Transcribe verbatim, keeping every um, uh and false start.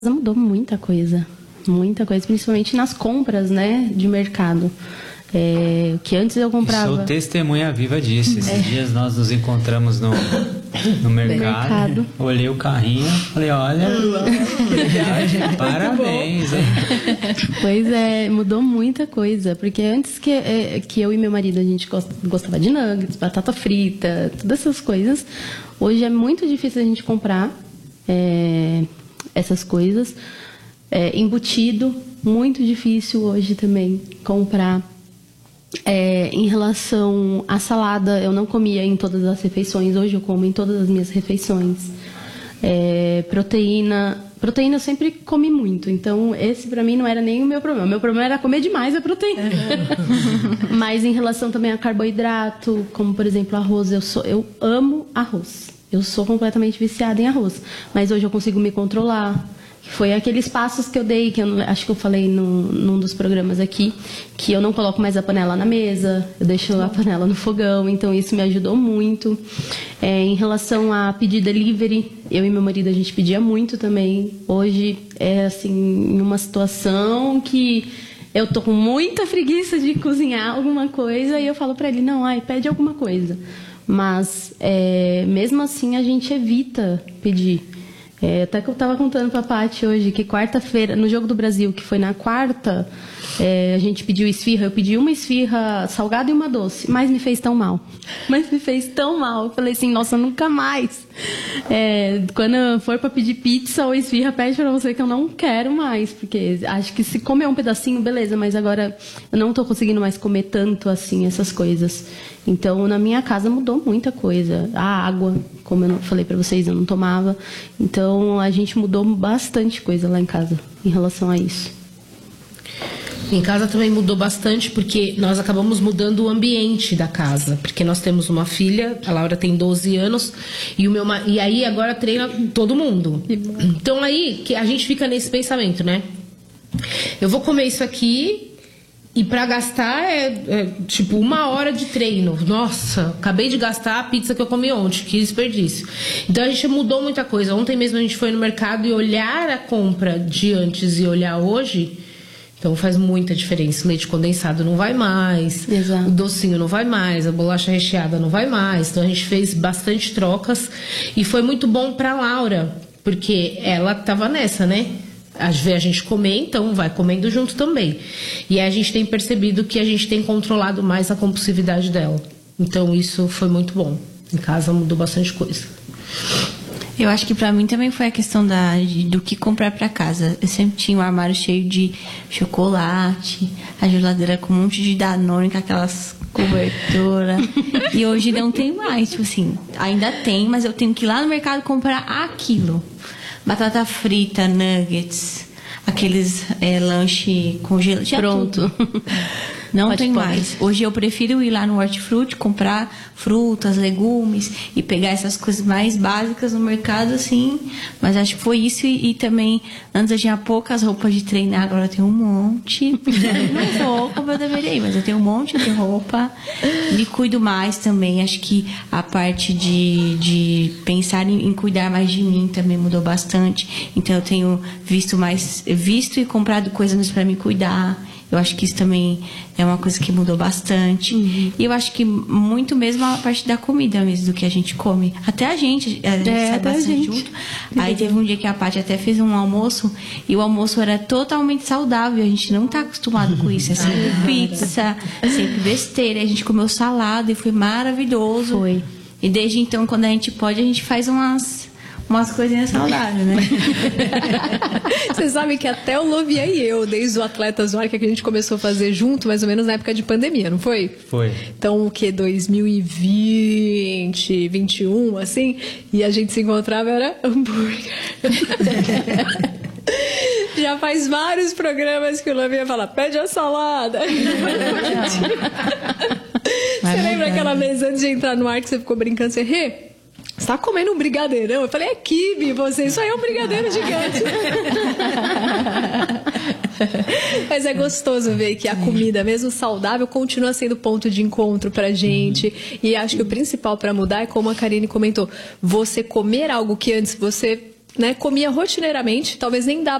Mudou muita coisa, muita coisa, principalmente nas compras, né, de mercado. É, que antes eu comprava... Eu sou testemunha viva disso. Esses é. dias nós nos encontramos no, no mercado, mercado. Olhei o carrinho, falei, olha, parabéns. Pois é, mudou muita coisa, porque antes que, é, que eu e meu marido, a gente gostava de nuggets, batata frita, todas essas coisas. Hoje é muito difícil a gente comprar é, essas coisas. É, embutido, muito difícil hoje também comprar. É, em relação à salada, eu não comia em todas as refeições, hoje eu como em todas as minhas refeições. É, proteína, proteína eu sempre comi muito, então esse pra mim não era nem o meu problema. O meu problema era comer demais a proteína. Uhum. Mas em relação também a carboidrato, como por exemplo arroz, eu, sou, eu amo arroz. Eu sou completamente viciada em arroz, mas hoje eu consigo me controlar. Foi aqueles passos que eu dei, que eu acho que eu falei num, num dos programas aqui, que eu não coloco mais a panela na mesa, eu deixo a panela no fogão, então isso me ajudou muito. É, em relação a pedir delivery, eu e meu marido, a gente pedia muito também. Hoje é assim, em uma situação que eu tô com muita preguiça de cozinhar alguma coisa e eu falo pra ele, não, ai, pede alguma coisa. Mas é, mesmo assim a gente evita pedir. É, até que eu estava contando para a Paty hoje que quarta-feira, no Jogo do Brasil, que foi na quarta, é, a gente pediu esfirra. Eu pedi uma esfirra salgada e uma doce, mas me fez tão mal. Mas me fez tão mal. Eu falei assim, nossa, nunca mais. É, quando eu for para pedir pizza ou esfirra, pede para você que eu não quero mais. Porque acho que se comer um pedacinho, beleza, mas agora eu não estou conseguindo mais comer tanto assim essas coisas. Então, na minha casa mudou muita coisa. A água, como eu falei para vocês, eu não tomava. Então, a gente mudou bastante coisa lá em casa em relação a isso. Em casa também mudou bastante, porque nós acabamos mudando o ambiente da casa. Porque nós temos uma filha, a Laura tem doze anos, e, o meu, e aí agora treina todo mundo. Então, aí que a gente fica nesse pensamento, né? Eu vou comer isso aqui... E pra gastar é, é tipo uma hora de treino. Nossa, acabei de gastar a pizza que eu comi ontem, que desperdício. Então a gente mudou muita coisa. Ontem mesmo a gente foi no mercado e olhar a compra de antes e olhar hoje, então faz muita diferença. O leite condensado não vai mais, exato. O docinho não vai mais, a bolacha recheada não vai mais. Então a gente fez bastante trocas e foi muito bom pra Laura, porque ela tava nessa, né? Às vezes a gente comer, então vai comendo junto também. E aí a gente tem percebido que a gente tem controlado mais a compulsividade dela. Então isso foi muito bom. Em casa mudou bastante coisa. Eu acho que pra mim também foi a questão da, de, do que comprar pra casa. Eu sempre tinha um armário cheio de chocolate, a geladeira com um monte de Danone, com aquelas coberturas. E hoje não tem mais, tipo assim, ainda tem, mas eu tenho que ir lá no mercado comprar aquilo. Batata frita, nuggets, aqueles é, lanche congelado. Pronto. Não Pode tem pode. mais. Hoje eu prefiro ir lá no Hortifruti, comprar frutas, legumes e pegar essas coisas mais básicas no mercado, assim. Mas acho que foi isso. E, e também, antes eu tinha poucas roupas de treinar, agora eu tenho um monte. Não sou como eu deveria ir, mas eu tenho um monte de roupa. Me cuido mais também. Acho que a parte de, de pensar em, em cuidar mais de mim também mudou bastante. Então eu tenho visto mais, visto e comprado coisas para me cuidar. Eu acho que isso também é uma coisa que mudou bastante. Uhum. E eu acho que muito mesmo a parte da comida mesmo, do que a gente come. Até a gente, a gente é, sai bastante gente. junto. Aí teve um dia que a Paty até fez um almoço, e o almoço era totalmente saudável. A gente não tá acostumado com isso. É sempre pizza, sempre besteira. A gente comeu salada e foi maravilhoso. Foi. E desde então, quando a gente pode, a gente faz umas... umas coisinhas saudáveis, né? Você sabe que até o Lovian e eu, desde o Atletas no Ar, que a gente começou a fazer junto, mais ou menos na época de pandemia, não foi? Foi. Então, o que? dois mil e vinte, vinte e um, assim? E a gente se encontrava, era hambúrguer. Já faz vários programas que o Lovian fala, pede a salada. Você lembra aquela vez antes de entrar no ar que você ficou brincando, você rê? Você tá comendo um brigadeirão? Eu falei, é quibe, você, isso aí é um brigadeiro gigante. Mas é gostoso ver que a comida, mesmo saudável, continua sendo ponto de encontro pra gente. Uhum. E acho que o principal pra mudar é como a Karine comentou, você comer algo que antes você né? Comia rotineiramente, talvez nem dava